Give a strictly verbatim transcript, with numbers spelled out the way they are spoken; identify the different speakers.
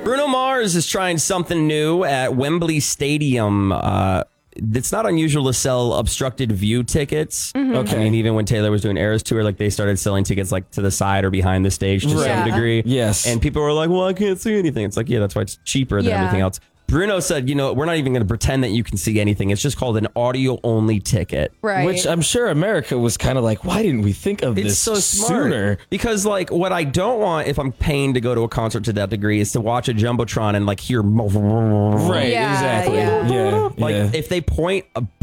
Speaker 1: Bruno Mars is trying something new at Wembley Stadium. Uh, it's not unusual to sell obstructed view tickets.
Speaker 2: Mm-hmm.
Speaker 1: Okay. I mean, even when Taylor was doing Eras Tour, like they started selling tickets like to the side or behind the stage to
Speaker 2: Right.
Speaker 1: some degree.
Speaker 2: Yes.
Speaker 1: And people were like, well, I can't see anything. It's like, yeah, that's why it's cheaper than
Speaker 3: Yeah.
Speaker 1: everything else. Bruno said, you know, we're not even going to pretend that you can see anything. It's just called an audio only ticket.
Speaker 3: Right.
Speaker 2: Which I'm sure America was kind of like, why didn't we think of
Speaker 1: It's
Speaker 2: this
Speaker 1: so smart.
Speaker 2: sooner?
Speaker 1: Because, like, what I don't want if I'm paying to go to a concert to that degree is to watch a Jumbotron and, like, hear.
Speaker 2: Right,
Speaker 3: Yeah,
Speaker 2: exactly.
Speaker 3: yeah.
Speaker 2: Yeah.
Speaker 1: Like,
Speaker 2: yeah.
Speaker 1: if they point a